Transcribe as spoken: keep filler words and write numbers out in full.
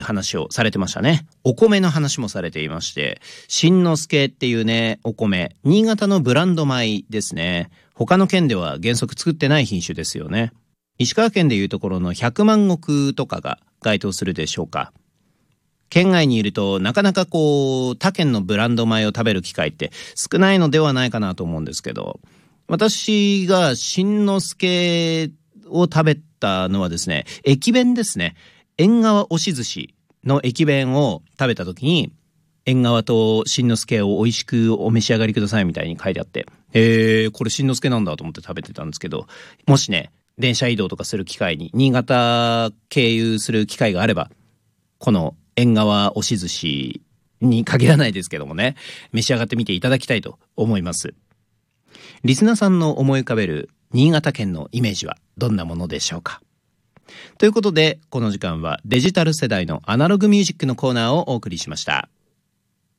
話をされてましたね。お米の話もされていまして、新之助っていうね、お米、新潟のブランド米ですね。他の県では原則作ってない品種ですよね。石川県でいうところの百万石とかが該当するでしょうか。県外にいるとなかなかこう他県のブランド米を食べる機会って少ないのではないかなと思うんですけど、私が新之助を食べたのはですね、駅弁ですね。縁側押し寿司の駅弁を食べた時に、縁側と新之助を美味しくお召し上がりくださいみたいに書いてあって、えー、これ新之助なんだと思って食べてたんですけど、もしね電車移動とかする機会に新潟経由する機会があれば、この縁側押し寿司に限らないですけどもね、召し上がってみていただきたいと思います。リスナーさんの思い浮かべる新潟県のイメージはどんなものでしょうか。ということで、この時間はデジタル世代のアナログミュージックのコーナーをお送りしました。